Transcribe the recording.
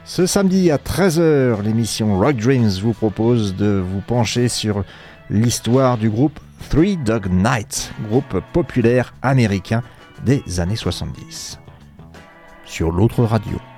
Ce samedi à 13h, l'émission Rock Dreams vous propose de vous pencher sur l'histoire du groupe Three Dog Night, groupe populaire américain des années 70. Sur l'autre radio.